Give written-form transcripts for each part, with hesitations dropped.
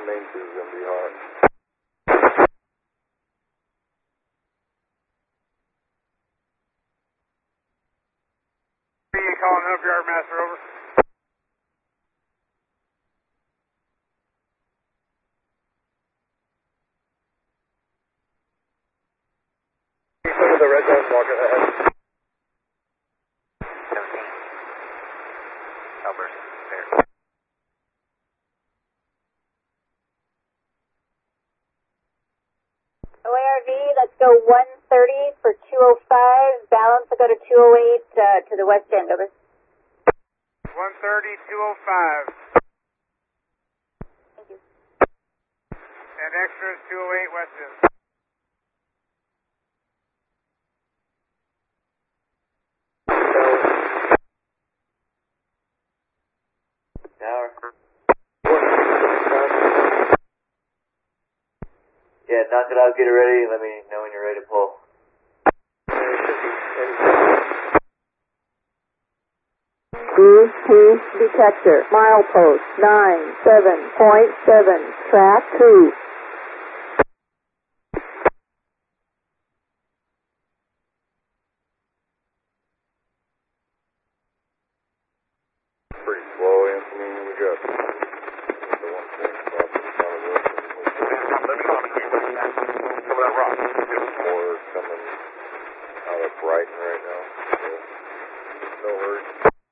main 2 is going to be hot. Calling up yard master, over. Some of the red dogs walking ahead. 17. Outburst, there. OARV, let's go 130 for 205. Balance will go to 208 to the west end, over. 130, 205. Thank you. And extras 208 west end. Tower. Yeah, knock it out, get it ready, let me know when you're ready to pull. Bluetooth detector, milepost 97.7, track 2. Pretty slow, Anthony. We got the 1 train stop in front of us. Some of that rock. More coming out of Brighton right now. So, no hurry.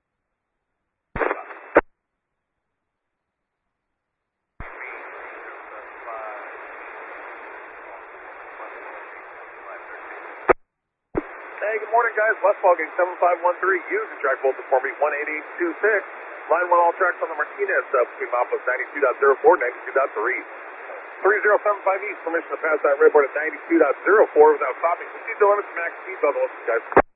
Hey, good morning, guys. Westfall Gang 7513. Use the track voltage for me 18826. Line 1 all tracks on the Martinez between milepost 92.04, 92.3. 3075 East, permission to pass that redboard at 92.04 without stopping. Proceed to limits, max speed, by the guys.